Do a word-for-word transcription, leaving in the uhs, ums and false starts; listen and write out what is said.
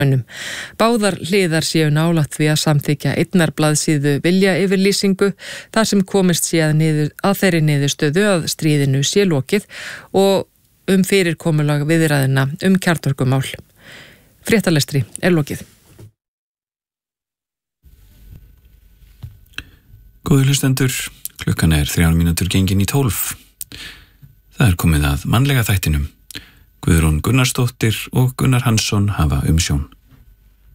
Báðar hliðar séu nálægt því að samþykja einnar blaðsíðu vilja yfirlýsingu þar sem komist sé að, niður, að þeirri niðurstöðu að stríðinu sé lokið og um fyrirkomulag viðræðina um kjarnorkumál. Fréttalestri er lokið. Góðir hlustendur, klukkan er þrjár mínútur gengin í tólf. Það er komið að mannlega þættinum. Guðrún Gunnarsdóttir og Gunnar Hansson hafa umsjón.